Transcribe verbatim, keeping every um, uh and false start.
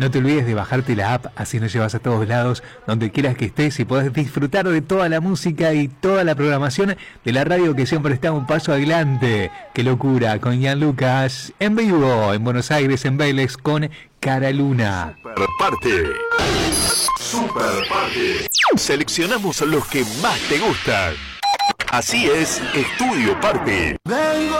No te olvides de bajarte la app, así nos llevas a todos lados, donde quieras que estés y podés disfrutar de toda la música y toda la programación de la radio que siempre está un paso adelante. ¡Qué locura! Con Gianlucas en vivo en Buenos Aires, en Vélez, con Cara Luna. Super Parte. Super Parte. Seleccionamos los que más te gustan. Así es, Estudio Parte. Vengo